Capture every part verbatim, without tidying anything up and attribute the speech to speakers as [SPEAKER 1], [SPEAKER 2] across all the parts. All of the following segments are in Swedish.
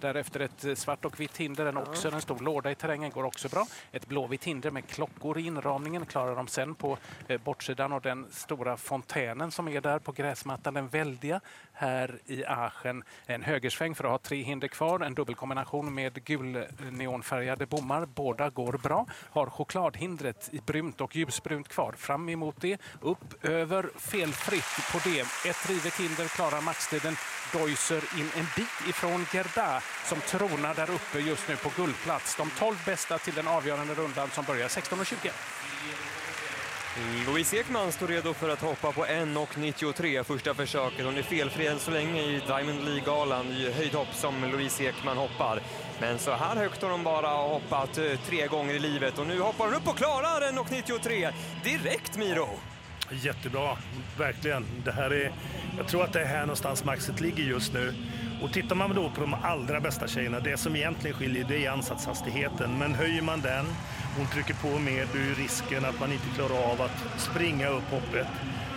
[SPEAKER 1] Därefter ett svart och vitt hinder, en också en stor låda i terrängen, går också bra. Ett blåvitt hinder med klockor i inramningen klarar de sen på eh, bortsidan, och den stora fontänen som är där på gräsmattan, den väldiga här i Aachen. En högersväng för att ha tre hinder kvar, en dubbelkombination med gul neonfärgade bommar. Båda går bra. Har chokladhindret i brunt och ljusbrunt kvar. Fram emot det, upp, över, felfritt på det. Ett rivet hinder klarar maxtiden. Deusser in en bit ifrån Gerda som tronar där uppe just nu på guldplats. De tolv bästa till den avgörande rundan som börjar sexton och tjugo.
[SPEAKER 2] Louise Ekman står redo för att hoppa på en nittiotre första försöket. Hon är felfri än så länge i Diamond League-galan i höjdhopp som Louise Ekman hoppar. Men så här högt har hon bara hoppat tre gånger i livet, och nu hoppar hon upp och klarar en nittiotre direkt, Miro.
[SPEAKER 3] Jättebra, verkligen. Det här är, jag tror att det är här någonstans maxet ligger just nu. Och tittar man då på de allra bästa tjejerna, det som egentligen skiljer, det är ansatshastigheten. Men höjer man den, hon trycker på mer, då är risken att man inte klarar av att springa upp hoppet.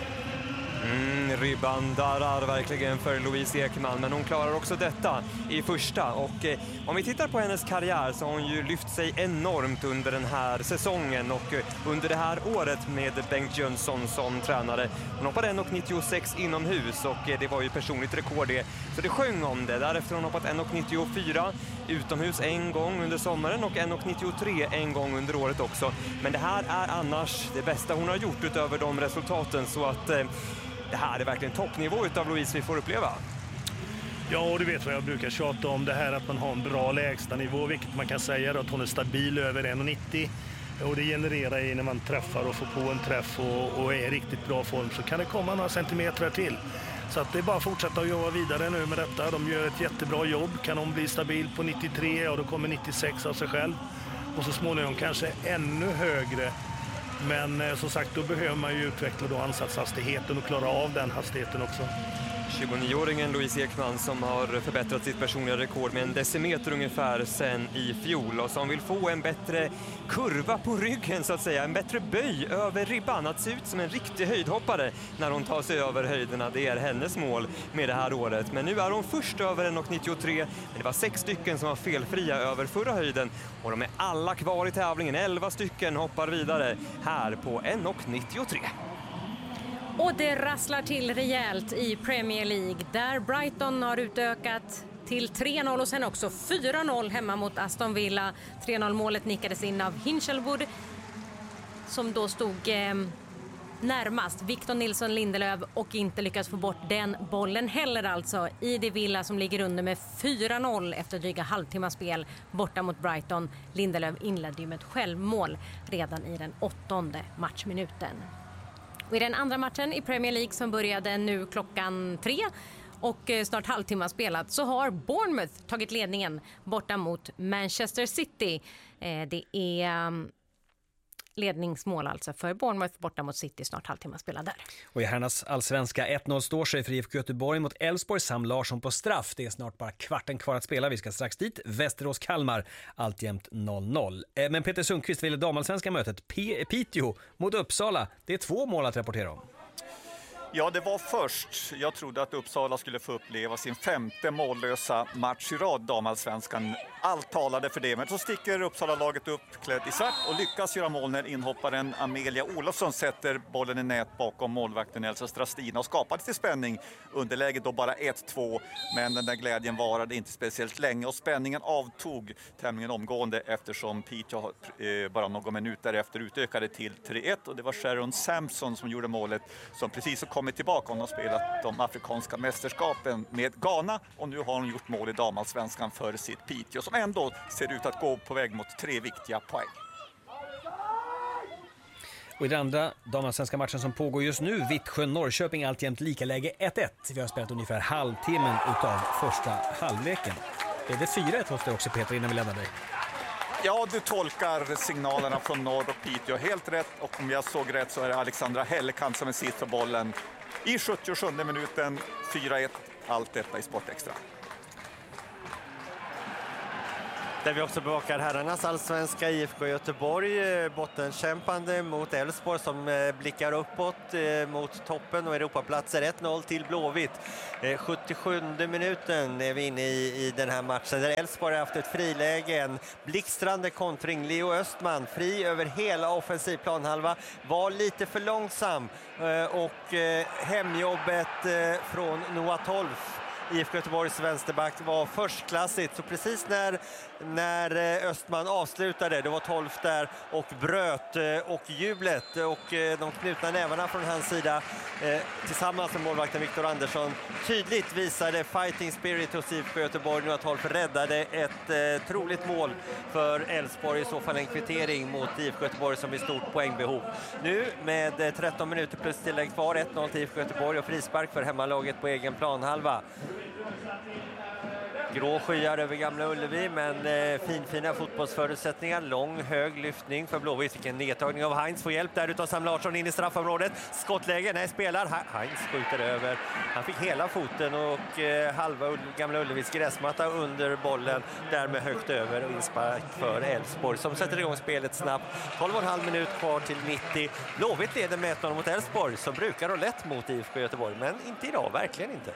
[SPEAKER 2] Mm, ribban darrar verkligen för Louise Ekman, men hon klarar också detta i första. Och eh, om vi tittar på hennes karriär så har hon ju lyft sig enormt under den här säsongen och eh, under det här året med Bengt Jönsson som tränare. Hon hoppade en nittiosex inomhus, och eh, det var ju personligt rekord det, så det sjöng om det. Därefter har hon hoppat en nittiofyra utomhus en gång under sommaren och en nittiotre en gång under året också. Men det här är annars det bästa hon har gjort utöver de resultaten, så att eh, det här är verkligen toppnivå utav Louise vi får uppleva.
[SPEAKER 3] Ja, och du vet vad jag brukar tjata om, det här att man har en bra lägsta nivå, vilket man kan säga då, att hon är stabil över en nittio. Och det genererar ju när man träffar och får på en träff och, och är i riktigt bra form, så kan det komma några centimeter till. Så att det är bara att fortsätta att jobba vidare nu med detta. De gör ett jättebra jobb. Kan hon bli stabil på nittiotre, och då kommer nittiosex av sig själv. Och så småningom kanske ännu högre. Men eh, som sagt, då behöver man ju utveckla då ansatshastigheten och klara av den hastigheten också.
[SPEAKER 2] tjugonioåringen Louise Ekman som har förbättrat sitt personliga rekord med en decimeter ungefär sen i fjol, och som vill få en bättre kurva på ryggen så att säga, en bättre böj över ribban, att se ut som en riktig höjdhoppare när hon tar sig över höjderna. Det är hennes mål med det här året. Men nu är hon först över en nittiotre, men det var sex stycken som var felfria över förra höjden, och de är alla kvar i tävlingen. elva stycken hoppar vidare här på en nittiotre.
[SPEAKER 4] Och det rasslar till rejält i Premier League, där Brighton har utökat till tre noll och sen också fyra noll hemma mot Aston Villa. tre noll-målet nickades in av Hinchelwood, som då stod eh, närmast Victor Nilsson Lindelöf och inte lyckas få bort den bollen heller, alltså i det Villa som ligger under med fyra noll efter dryga halvtimmas spel borta mot Brighton. Lindelöf inledde ju med ett självmål redan i den åttonde matchminuten. Och i den andra matchen i Premier League som började nu klockan tre och snart halvtimme spelat, så har Bournemouth tagit ledningen borta mot Manchester City. Det är ledningsmål alltså för Bournemouth borta mot City, snart halvtimme spelad där.
[SPEAKER 5] Och i herrarnas allsvenska ett noll står sig för I F K Göteborg mot Elfsborg. Sam Larsson på straff. Det är snart bara kvarten kvar att spela. Vi ska strax dit. Västerås-Kalmar alltjämt noll noll. Men Peter Sundqvist vill damallsvenska mötet P- Piteå mot Uppsala. Det är två mål att rapportera om.
[SPEAKER 6] Ja, det var först. Jag trodde att Uppsala skulle få uppleva sin femte mållösa match i rad, damallsvenskan. Allt talade för det, men så sticker Uppsala-laget upp klädd i svart och lyckas göra mål när inhopparen Amelia Olofsson sätter bollen i nät bakom målvakten Elsa Strastina och skapade till spänning. Underläget då bara ett två, men den där glädjen varade inte speciellt länge och spänningen avtog tämligen omgående eftersom Piteå eh, bara någon minut därefter utökade till tre ett, och det var Sharon Sampson som gjorde målet, som precis så kommit tillbaka. Hon har spelat de afrikanska mästerskapen med Ghana, och nu har hon gjort mål i damallsvenskan för sitt Piteå, som ändå ser ut att gå på väg mot tre viktiga poäng.
[SPEAKER 5] Och i den andra damallsvenska matchen som pågår just nu, Vittsjö-Norrköping alltjämt lika läge ett ett. Vi har spelat ungefär halvtimmen utav första halvleken. Är det fyra ett hos dig också, Peter, innan vi lämnar dig?
[SPEAKER 6] Ja, du tolkar signalerna från norr och Piteå helt rätt, och om jag såg rätt så är det Alexandra Hellekamp som är sist för bollen i sjuttiosjunde minuten. Fyra ett, allt detta i Sportextra.
[SPEAKER 7] Där vi också bevakar herrarnas allsvenska I F K Göteborg, bottenkämpande mot Elfsborg som blickar uppåt mot toppen och Europaplatser. ett noll till Blåvitt. sjuttiosjunde minuten är vi inne i, i den här matchen där Elfsborg har haft ett friläge, en blixtrande kontring. Leo Östman fri över hela offensiv planhalva, var lite för långsam och hemjobbet från Noah Tolf, I F K Göteborgs vänsterback, var förstklassigt. Så precis när, när Östman avslutade, det var Tolf där och bröt, och jublet och de knutna nävarna från hans sida tillsammans med målvakten Viktor Andersson tydligt visade fighting spirit hos I F K Göteborg. Nu att Tolf räddade ett troligt mål för Elfsborg, i så fall en kvittering mot I F K Göteborg som är stort poängbehov. Nu med tretton minuter plus tillägg kvar, ett noll till I F K Göteborg och frispark för hemmalaget på egen planhalva. Grå skyar över Gamla Ullevi, men eh, finfina fotbollsförutsättningar. Lång, hög lyftning för Blåvitt. Vilken nedtagning av Heinz. Får hjälp där utav Sam Larsson in i straffområdet. Skottläge, nej, spelar. Heinz skjuter över. Han fick hela foten och eh, halva Ull Gamla Ullevis gräsmatta under bollen. Därmed högt över och inspark för Elfsborg som sätter igång spelet snabbt. tolv och en halv minut kvar till nittio. Blåvitt leder med ett noll mot Elfsborg som brukar och lätt mot I F K Göteborg, men inte idag, verkligen inte.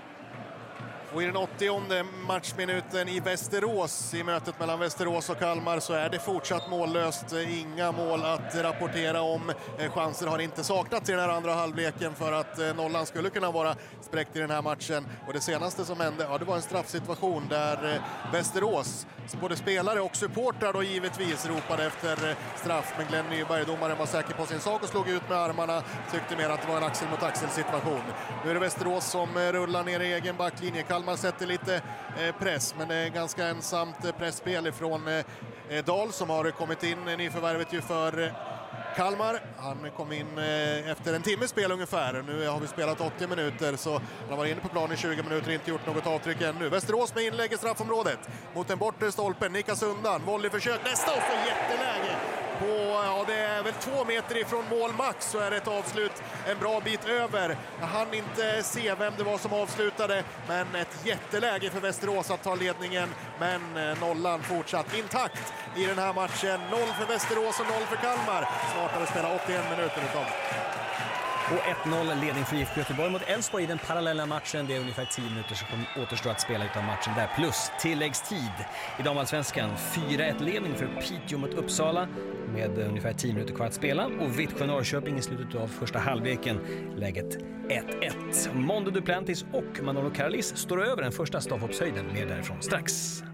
[SPEAKER 8] Och i den åttionde matchminuten i Västerås, i mötet mellan Västerås och Kalmar, så är det fortsatt mållöst. Inga mål att rapportera om. Chanser har inte saknats i den här andra halvleken för att nollan skulle kunna vara spräckt i den här matchen. Och det senaste som hände, ja, det var en straffsituation där Västerås, både spelare och supportrar då givetvis ropade efter straff. Men Glenn Nyberg, domaren, var säker på sin sak och slog ut med armarna. Tyckte mer att det var en axel mot axel situation. Nu är det Västerås som rullar ner i egen backlinje. Man sätter lite press, men det är ganska ensamt pressspel ifrån Dahl som har kommit in, nyförvärvet ju för Kalmar. Han kom in efter en timmes spel ungefär. Nu har vi spelat åttio minuter, så han har varit inne på planen i tjugo minuter, inte gjort något avtryck ännu. Västerås med inlägg i straffområdet mot den bortre stolpen, nickas undan, volleyförsök, nästa och så jätteläge. På, ja, det är väl två meter ifrån mål max, så är det ett avslut en bra bit över. Jag hann inte se vem det var som avslutade, men ett jätteläge för Västerås att ta ledningen. Men nollan fortsatt intakt i den här matchen. Noll för Västerås och noll för Kalmar. Snart har vi spelat åttioen minuter utav.
[SPEAKER 5] Och ett noll ledning för I F K Göteborg mot Elfsborg i den parallella matchen. Det är ungefär tio minuter som återstår att spela utav matchen där. Plus tilläggstid i damallsvenskan. fyra ett ledning för Piteå mot Uppsala med ungefär tio minuter kvar att spela. Och Vittsjö Norrköping i slutet av första halvleken. Läget ett ett. Mondo Duplantis och Manolo Caralis står över den första stavhoppshöjden med därifrån strax.